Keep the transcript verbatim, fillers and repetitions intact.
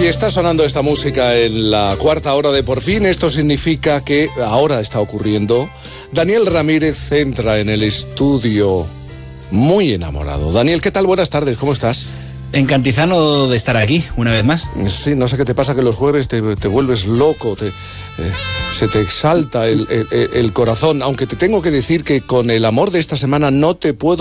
Si está sonando esta música en la cuarta hora de Por Fin, esto significa que ahora está ocurriendo. Daniel Ramírez entra en el estudio muy enamorado. Daniel, ¿qué tal? Buenas tardes, ¿cómo estás? Encantizano de estar aquí, una vez más. Sí, no sé qué te pasa, que los jueves te, te vuelves loco, te, eh, se te exalta el, el, el corazón, aunque te tengo que decir que con el amor de esta semana no te puedo